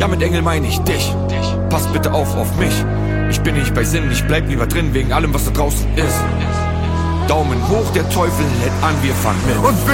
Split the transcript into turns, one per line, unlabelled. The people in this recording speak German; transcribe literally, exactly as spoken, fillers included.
Ja, mit Engel meine ich dich. Pass bitte auf auf mich. Ich bin nicht bei Sinn, ich bleib lieber drin, wegen allem, was da draußen ist. Daumen hoch, der Teufel hält an, wir fahren mit.
Und